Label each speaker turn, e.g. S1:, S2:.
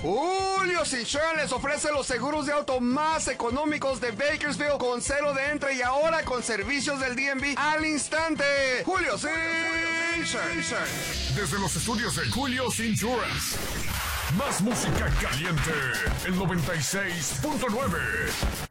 S1: Julio's Insurance les ofrece los seguros de auto más económicos de Bakersfield con cero de entrada y ahora con servicios del DMV al instante. Julio's Insurance.
S2: Desde los estudios de Julio's Insurance. Más música caliente. El 96.9.